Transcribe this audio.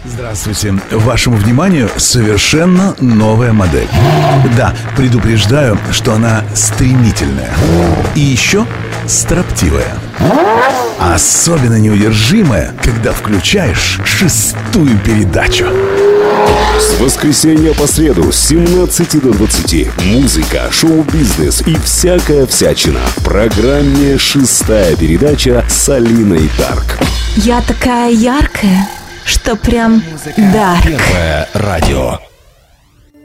Здравствуйте. Вашему вниманию совершенно новая модель. Да, предупреждаю, что она стремительная. И еще строптивая. Особенно неудержимая, когда включаешь 6-ю передачу. С воскресенья по среду с 17 до 20. Музыка, шоу-бизнес и всякая всячина. В программе «6-я передача» с Алиной Дарк. Я такая яркая, что прям дарк. Первое радио.